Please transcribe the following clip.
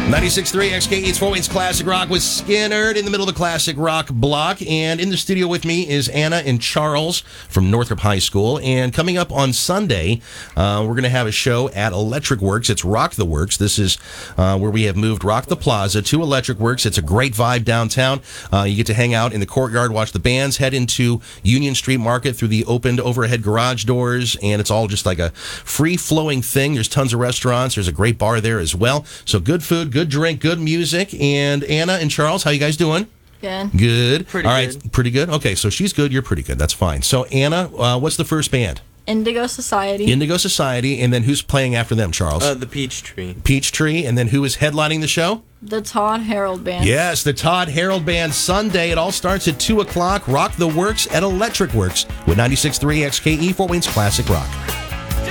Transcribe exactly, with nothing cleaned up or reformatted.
ninety-six point three X K E's Fort Wayne's Classic Rock with Skinner in the middle of the Classic Rock block. And in the studio with me is Anna and Charles from Northrop High School. And coming up on Sunday, uh, we're going to have a show at Electric Works. It's Rock the Works. This is uh, where we have moved Rock the Plaza to Electric Works. It's a great vibe downtown. Uh, you get to hang out in the courtyard, watch the bands, head into Union Street Market through the opened overhead garage doors. And it's all just like a free-flowing thing. There's tons of restaurants. There's a great bar there as well. So good food, good drink, good music. And Anna and Charles, how you guys doing? Good. Good. Pretty All right, good. pretty good. Okay, so she's good, you're pretty good. That's fine. So Anna, uh, what's the first band? Indigo Society. Indigo Society, and then who's playing after them, Charles? Uh, the Peach Tree. Peachtree, and then who is headlining the show? The Todd Harold Band. Yes, the Todd Harold Band Sunday. It all starts at two o'clock. Rock the Works at Electric Works with ninety-six point three X K E, Fort Wayne's Classic Rock.